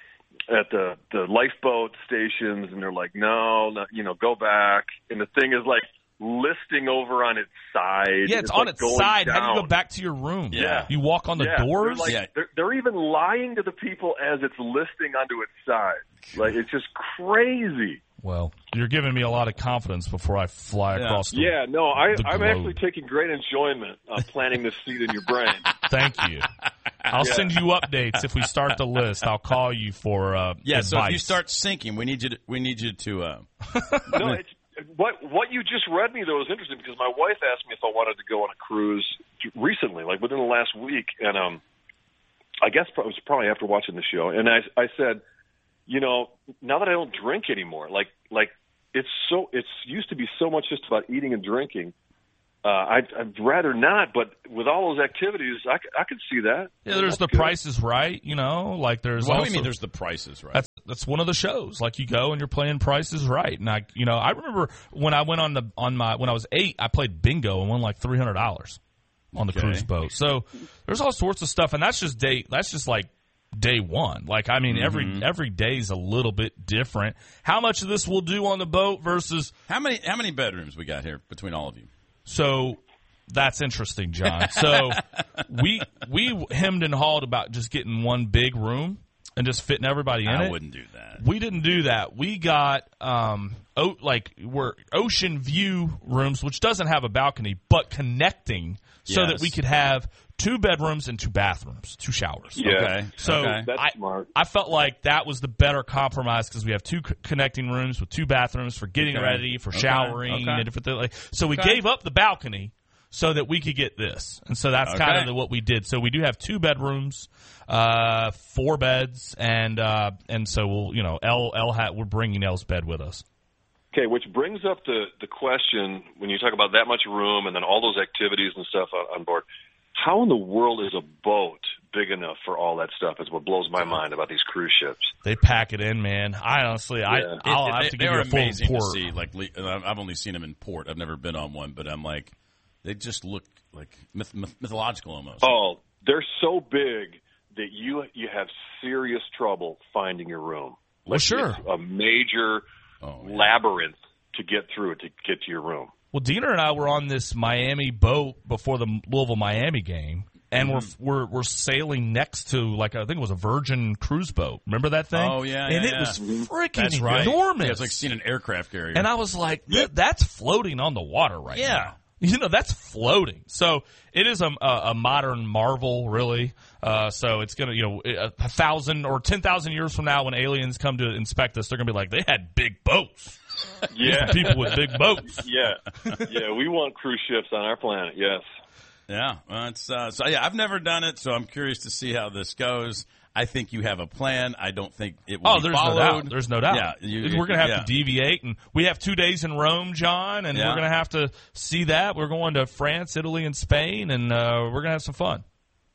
at the the lifeboat stations, and they're like, no, no, you know, go back. And the thing is like listing over on its side. yeah, it's, on like its going side. How do you down. go back to your room? Yeah. You walk on the Yeah, doors. They're, like, Yeah. they're, they're even lying to the people as it's listing onto its side. Like, it's just crazy. Well, you're giving me a lot of confidence before I fly Yeah. across the Yeah, no, I, the I'm globe. actually taking great enjoyment uh, planting this seed in your brain. Thank you. I'll Yeah. send you updates if we start the list. I'll call you for uh, Yeah, advice. so if you start sinking, we need you to, we need you to uh, No, it's, what what you just read me though is interesting because my wife asked me if I wanted to go on a cruise recently, like within the last week, and um, I guess it was probably after watching the show, and I I said, you know, now that I don't drink anymore, like like it's so it's used to be so much just about eating and drinking. Uh, I'd, I'd rather not, but with all those activities, I, c- I could see that. Yeah, there's That's the good. Price is Right, you know, like there's what do also you mean there's the prices, right? That's that's one of the shows. Like you go and you're playing Price is Right, and I, you know, I remember when I went on the on my when I was eight, I played bingo and won like three hundred dollars on the Okay. cruise boat. So there's all sorts of stuff, and that's just day. That's just like day one. Like I mean, every Mhm. every day's a little bit different. How much of this we'll do on the boat versus How many how many bedrooms we got here between all of you? so. That's interesting, John. So we we hemmed and hawed about just getting one big room and just fitting everybody in I it. wouldn't do that. We didn't do that. We got um o- like we're ocean view rooms, which doesn't have a balcony, but connecting so Yes. that we could have two bedrooms and two bathrooms, two showers. Yeah. Okay. So Okay. That's I, smart. I felt like that was the better compromise because we have two c- connecting rooms with two bathrooms for getting Okay. ready, for Okay. showering, Okay. and different things. Like, so we Okay. gave up the balcony so that we could get this. And so that's kind Okay. of the, what we did. So we do have two bedrooms, uh, four beds, and uh, and so we'll, you know, L, L hat, we're bringing L's bed with us. Okay, which brings up the, the question, when you talk about that much room and then all those activities and stuff on, on board, how in the world is a boat big enough for all that stuff is what blows my mind about these cruise ships. They pack it in, man. I honestly, Yeah. I, I'll It- have they- to they give you are a full amazing report. to see. Like le- I've only seen them in port. I've never been on one, but I'm like, they just look like myth- myth- mythological almost. Oh, they're so big that you you have serious trouble finding your room. Well, sure. It's a major labyrinth to get through to get to your room. Well, Diener and I were on this Miami boat before the Louisville Miami game, and Mm-hmm. we're we're we're sailing next to like I think it was a Virgin cruise boat. Remember that thing? Oh yeah, and yeah, it yeah. was freaking That's right. enormous. Yeah, it's like seeing an aircraft carrier. And I was like, "Th- that's floating on the water right Yeah. now. You know, that's floating. So it is a, a, a modern marvel, really. Uh, so it's going to, you know, a, a thousand or ten thousand years from now when aliens come to inspect us, they're going to be like, they had big boats. Yeah, People with big boats. Yeah, yeah, we want cruise ships on our planet. Yes. Yeah, well, it's uh, so yeah. I've never done it, so I'm curious to see how this goes. I think you have a plan. I don't think it will Oh, be there's followed. no doubt. There's no doubt. Yeah, you- we're going to have yeah. to deviate, and we have two days in Rome, John, and Yeah. we're going to have to see that. We're going to France, Italy, and Spain, and uh, we're going to have some fun.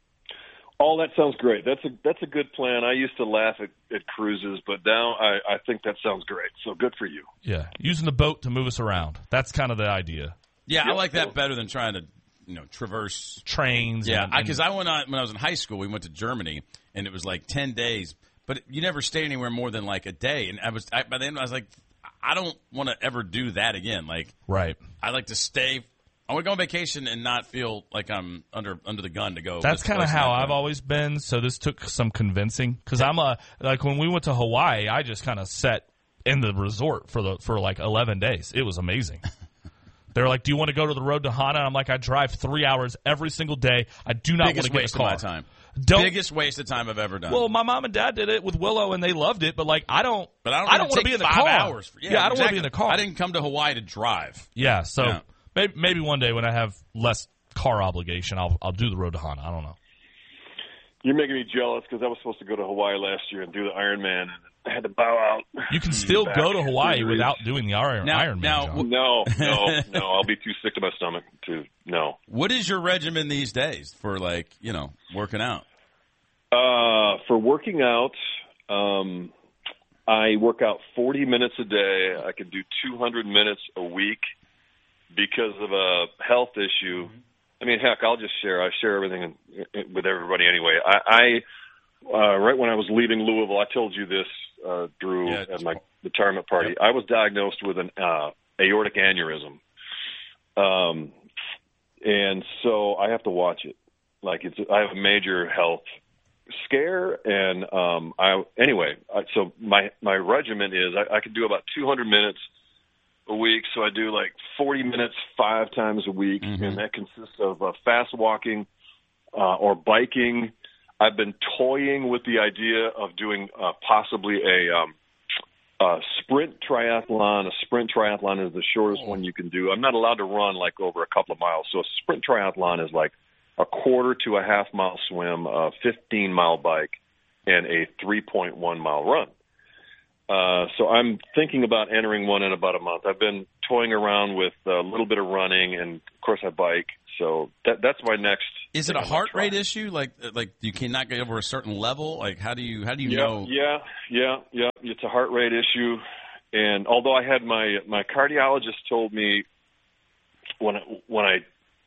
Oh, that sounds great. That's a that's a good plan. I used to laugh at, at cruises, but now I, I think that sounds great. So good for you. Yeah, using the boat to move us around. That's kind of the idea. Yeah, I Yep. like that better than trying to, you know, traverse trains. Yeah, and- because I, went on when I was in high school. We went to Germany, and it was like ten days, but you never stay anywhere more than like a day. And I was I, by then I was like, I don't want to ever do that again. Like, right? I like to stay. I want to go on vacation and not feel like I'm under under the gun to go. That's this kind of place how and that I've place. always been. So this took some convincing because I'm a like when we went to Hawaii, I just kind of sat in the resort for the for like eleven days. It was amazing. They're like, "Do you want to go to the road to Hana?" I'm like, "I drive three hours every single day. I do not Biggest want to get waste in a car." of my time. Don't, Biggest waste of time I've ever done. Well, my mom and dad did it with Willow, and they loved it. But like, I don't. but I don't, I don't want want to be in the five car. hours. For, Yeah, I don't want to be exactly. in the car. I didn't come to Hawaii to drive. Yeah, so Yeah. Maybe, maybe one day when I have less car obligation, I'll I'll do the road to Hana. I don't know. You're making me jealous because I was supposed to go to Hawaii last year and do the Ironman, and I had to bow out. You can still Back go to Hawaii injuries. without doing the Iron Now- Ironman. now, John. No, no, no. I'll be too sick to my stomach to no. What is your regimen these days for like you know working out? Uh, for working out, um, I work out forty minutes a day. I can do two hundred minutes a week because of a health issue. I mean, heck, I'll just share. I share everything in, in, with everybody anyway. I, I uh, right when I was leaving Louisville, I told you this, uh, Drew, Yeah. at my retirement party. I was diagnosed with an uh, aortic aneurysm, um, and so I have to watch it. Like it's, I have a major health scare, and um, I anyway. I, so my my regimen is I, I can do about two hundred minutes a week. So I do like forty minutes five times a week, Mm-hmm. and that consists of uh, fast walking uh, or biking. I've been toying with the idea of doing uh, possibly a um, uh, sprint triathlon. A sprint triathlon is the shortest one you can do. I'm not allowed to run like over a couple of miles. So a sprint triathlon is like a quarter to a half mile swim, a fifteen mile bike, and a three point one mile run. Uh, so I'm thinking about entering one in about a month. I've been toying around with a little bit of running, and of course I bike. So that that's my next Is it a heart rate issue? Like, like you cannot get over a certain level? Like, how do you how do you yeah, know? Yeah, yeah, yeah. It's a heart rate issue. And although I had my my cardiologist told me when I, when I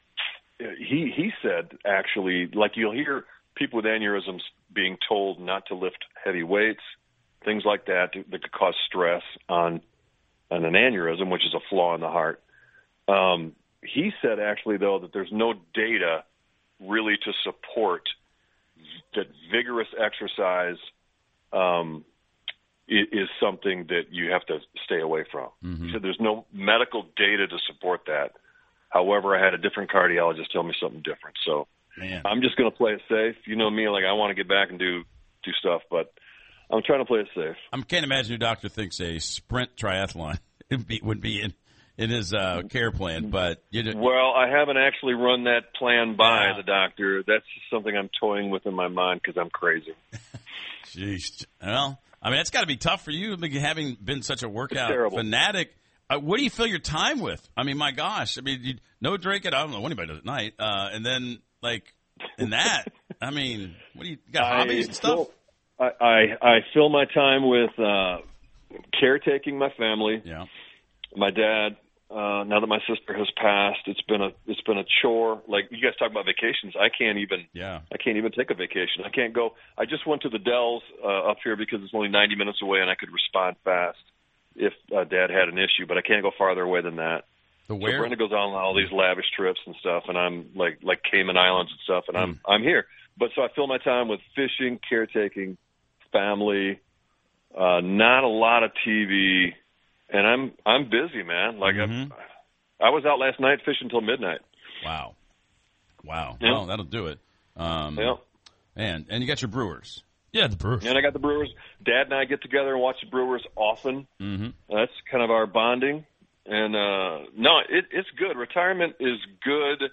he he said actually, like you'll hear people with aneurysms being told not to lift heavy weights, things like that that could cause stress on on an aneurysm, which is a flaw in the heart. Um, he said actually though that there's no data really to support that vigorous exercise um, is something that you have to stay away from. Mm-hmm. He said there's no medical data to support that. However, I had a different cardiologist tell me something different. So Man. I'm just going to play it safe. You know me, like I want to get back and do do stuff, but I'm trying to play it safe. I can't imagine your doctor thinks a sprint triathlon would be, would be in, in his uh, care plan. But you did, Well, I haven't actually run that plan by Yeah. the doctor. That's something I'm toying with in my mind because I'm crazy. Jeez. Well, I mean, it's got to be tough for you, like, having been such a workout terrible. fanatic. Uh, what do you fill your time with? I mean, my gosh. I mean, you, no drinking. I don't know what anybody does at night. Uh, and then, like, in that, I mean, what do you, you got hobbies I and stuff? Fill, I, I, I fill my time with uh, caretaking my family. Yeah. My dad. Uh, now that my sister has passed, it's been a it's been a chore. Like you guys talk about vacations, I can't even Yeah. I can't even take a vacation. I can't go. I just went to the Dells uh, up here because it's only ninety minutes away and I could respond fast if uh, Dad had an issue. But I can't go farther away than that. The So where? Brenda goes on all these lavish trips and stuff, and I'm like like Cayman Islands and stuff, and I'm I'm here. But so I fill my time with fishing, caretaking, family, uh, not a lot of T V. And I'm I'm busy, man. Like Mhm. I, I was out last night fishing till midnight. Wow. Wow. Yeah. Well, that'll do it. Um, Yeah. And, and you got your Brewers. Yeah, the Brewers. And I got the Brewers. Dad and I get together and watch the Brewers often. Mm-hmm. That's kind of our bonding. And uh, no, it, it's good. Retirement is good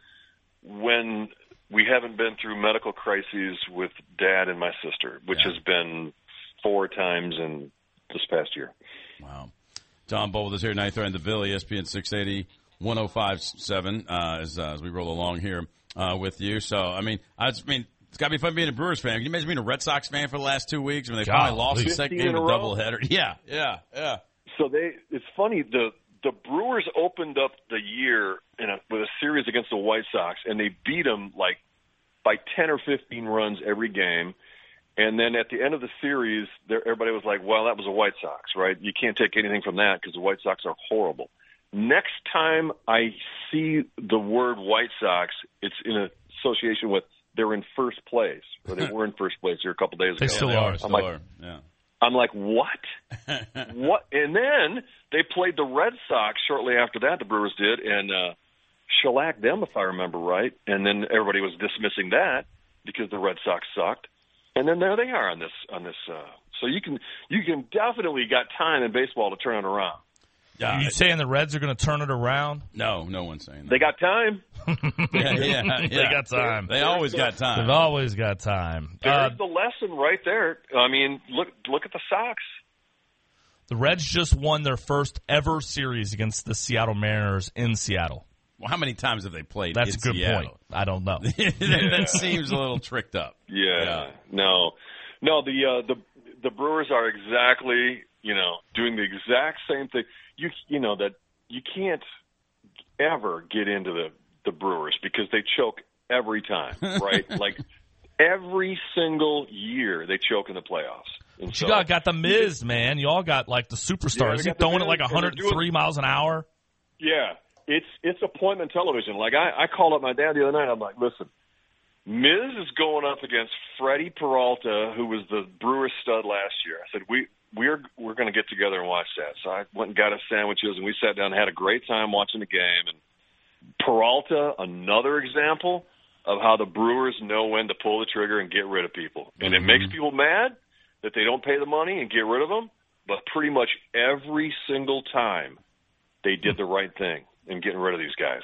when we haven't been through medical crises with Dad and my sister, which Yeah. has been four times in this past year. Wow. John Bowl is here, ninth round the Ville, E S P N six eighty, one oh five point seven, uh, as, uh, as we roll along here uh, with you. So, I mean, I, just, I mean, it's got to be fun being a Brewers fan. Can you imagine being a Red Sox fan for the last two weeks when they God, finally lost the second fifteen game in of a a row? doubleheader? Yeah, yeah, yeah. So they, it's funny, the the Brewers opened up the year in a, with a series against the White Sox, and they beat them like by ten or fifteen runs every game. And then at the end of the series, there, everybody was like, well, that was the White Sox, right? You can't take anything from that because the White Sox are horrible. Next time I see the word White Sox, it's in association with they're in first place, or they were in first place here a couple days ago. They still Yeah, are. They I'm still like, are. Yeah. I'm like, what? What? And then they played the Red Sox shortly after that, the Brewers did, and uh, shellacked them, if I remember right. And then everybody was dismissing that because the Red Sox sucked. And then there they are on this on this. Uh, so you can you can definitely got time in baseball to turn it around. Yeah. Are you saying the Reds are going to turn it around? No, no one's saying that. They got time. yeah, yeah, yeah. They got time. They always got time. They've always got time. Uh, There's the lesson right there. I mean, look look at the Sox. the Reds just won their first ever series against the Seattle Mariners in Seattle. Well, how many times have they played That's in a good Seattle? point. I don't know. that, that seems a little tricked up. Yeah. Yeah. No. No, the uh, the the Brewers are exactly, you know, doing the exact same thing. You you know that you can't ever get into the the Brewers because they choke every time, right? Like every single year they choke in the playoffs. And But so, you got, got the Miz, man. You all got like the superstars. Yeah, we Is he got the throwing it Miz, like and they're one hundred three doing- miles an hour? yeah, it's it's appointment television. Like I, I called up my dad the other night. I'm like, listen, Miz is going up against Freddie Peralta, who was the Brewers stud last year. I said, we we're we're going to get together and watch that. So I went and got us sandwiches, and we sat down and had a great time watching the game. And Peralta, another example of how the Brewers know when to pull the trigger and get rid of people. And it makes people mad that they don't pay the money and get rid of them, but pretty much every single time they did the right thing in getting rid of these guys.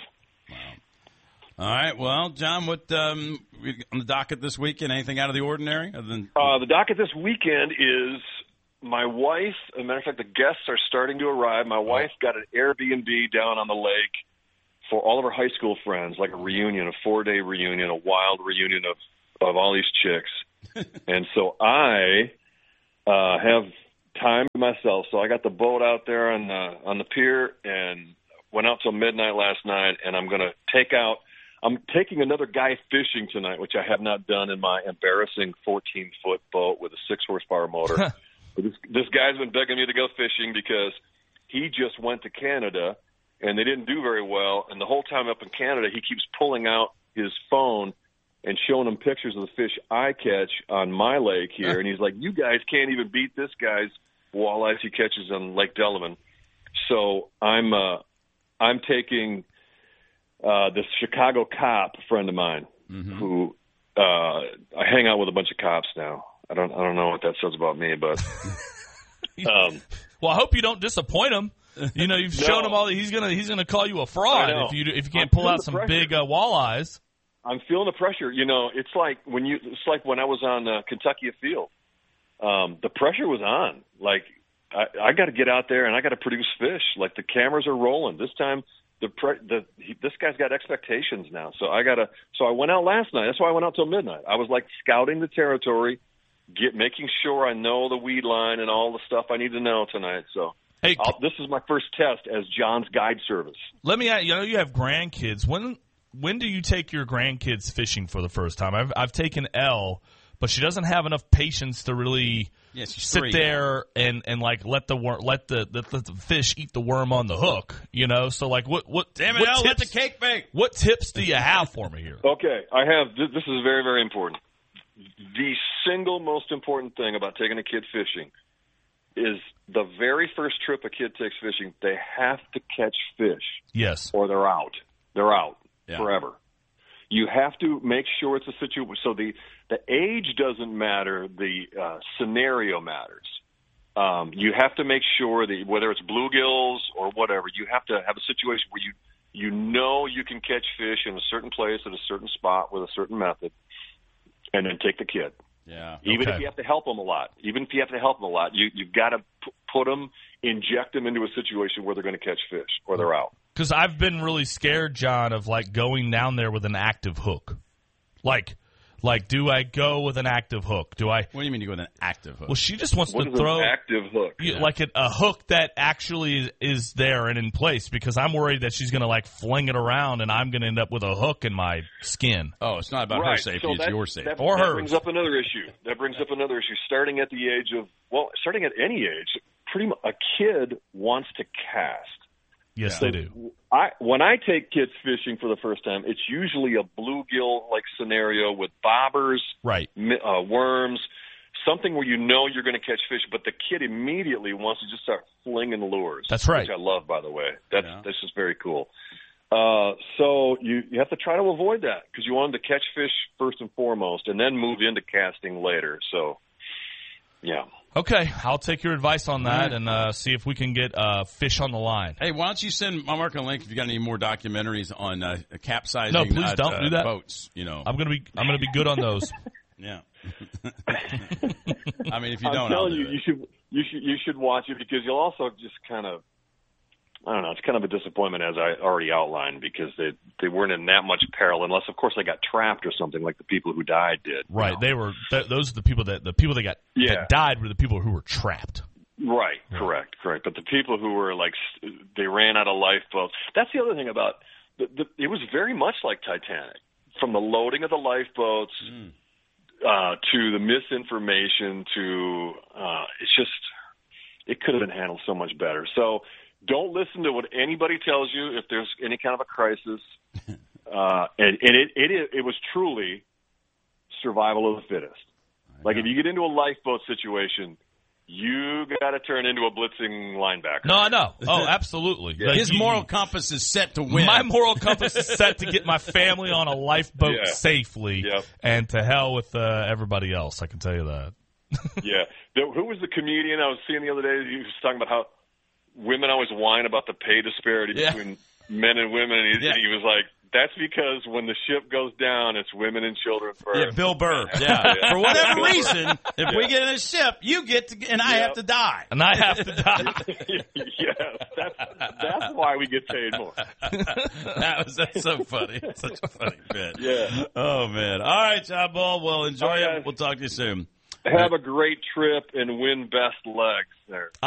All right. Well, John, what um, we- on the docket this weekend? Anything out of the ordinary? Other than Uh, the docket this weekend is my wife. As a matter of fact, the guests are starting to arrive. My wife got an Airbnb down on the lake for all of our high school friends, like a reunion, a four-day reunion, a wild reunion of, of all these chicks. And so I uh, have time to myself. So I got the boat out there on the, on the pier and went out till midnight last night, and I'm going to take out – I'm taking another guy fishing tonight, which I have not done in my embarrassing fourteen-foot boat with a six-horsepower motor. But this, this guy's been begging me to go fishing because he just went to Canada, and they didn't do very well. And the whole time up in Canada, he keeps pulling out his phone and showing him pictures of the fish I catch on my lake here. And he's like, you guys can't even beat this guy's walleyes he catches on Lake Delavan. So I'm uh, I'm taking uh, this Chicago cop friend of mine mm-hmm. who uh, I hang out with a bunch of cops now. I don't I don't know what that says about me, but um, well, I hope you don't disappoint him. You know, you've no. shown him all that he's gonna he's gonna call you a fraud if you if you can't pull out some pressure. big uh, walleyes. I'm feeling the pressure. You know, it's like when you it's like when I was on uh, Kentucky Afield. Um, the pressure was on. Like I, I got to get out there and I got to produce fish. Like the cameras are rolling this time. The, pre- the he, this guy's got expectations now. So I got to. So I went out last night. That's why I went out till midnight. I was like scouting the territory, get making sure I know the weed line and all the stuff I need to know tonight. So hey, I'll, this is my first test as John's guide service. Let me. You know, you have grandkids. When when do you take your grandkids fishing for the first time? I've I've taken Elle. But she doesn't have enough patience to really yeah, sit three. there and, and like let the wor- let the, the let the fish eat the worm on the hook, you know. So like what what damn it, what Elle, tips, let the cake bake. What tips do you have for me here? Okay, I have. This is very very important. The single most important thing about taking a kid fishing is the very first trip a kid takes fishing, they have to catch fish. Yes, or they're out. They're out yeah. forever. You have to make sure it's a situation. So the, the age doesn't matter. The uh, scenario matters. Um, you have to make sure that whether it's bluegills or whatever, you have to have a situation where you you know you can catch fish in a certain place at a certain spot with a certain method, and then take the kid. Yeah. Even okay. if you have to help them a lot, even if you have to help them a lot, you you've got to p- put them, inject them into a situation where they're going to catch fish or they're out. Because I've been really scared, John, of like going down there with an active hook. Like, like, do I go with an active hook? Do I? What do you mean you go with an active hook? Well, she just wants what to is throw an active hook, you, like a, a hook that actually is there and in place. Because I'm worried that she's going to like fling it around and I'm going to end up with a hook in my skin. Oh, it's not about right. her safety; so it's that, your safety that, or that hers. brings up another issue. That brings up another issue. Starting at the age of well, starting at any age, pretty much a kid wants to cast. Yes, so they do. I when I take kids fishing for the first time, it's usually a bluegill like scenario with bobbers, right? Uh, worms, something where you know you're going to catch fish, but the kid immediately wants to just start flinging lures. That's right. Which I love, by the way. That's yeah. that's just very cool. Uh, so you you have to try to avoid that because you want them to catch fish first and foremost, and then move into casting later. So, yeah. Okay, I'll take your advice on that and uh, see if we can get uh, fish on the line. Hey, why don't you send my mark a link if you got any more documentaries on uh, capsizing? No, please at, don't uh, do that. Boats, you know. I'm gonna be I'm gonna be good on those. Yeah. I mean, if you I'm don't, telling I'll do you, it. you should you should you should watch it because you'll also just kind of. I don't know. It's kind of a disappointment, as I already outlined, because they they weren't in that much peril, unless, of course, they got trapped or something like the people who died did. Right. You know? They were. Th- those are the people that the people that got Yeah. that died were the people who were trapped. Right. Correct. Correct. But the people who were like they ran out of lifeboats. That's the other thing about the, the, it was very much like Titanic, from the loading of the lifeboats Mm. uh, to the misinformation to uh, it's just it could have been handled so much better. So. Don't listen to what anybody tells you if there's any kind of a crisis. Uh, and and it, it it was truly survival of the fittest. Like if you get into a lifeboat situation, you got to turn into a blitzing linebacker. No, no. Oh, absolutely. Yeah. Like, His you- moral compass is set to win. My moral compass is set to get my family on a lifeboat Yeah. safely, Yep. and to hell with uh, everybody else. I can tell you that. Yeah. The, who was the comedian I was seeing the other day? He was talking about how women always whine about the pay disparity Yeah. between men and women, and he, Yeah. and he was like, That's because when the ship goes down, it's women and children first. Yeah, Bill Burr. Yeah. For whatever reason, if we get in a ship, you get to, and I Yep. have to die. And I have to die. Yes, that's, that's why we get paid more. that was that's so funny. Such a funny bit. Yeah. Oh man. All right, John Ball. Well, enjoy All right, it. We'll talk to you soon. Have a great trip and win best legs there.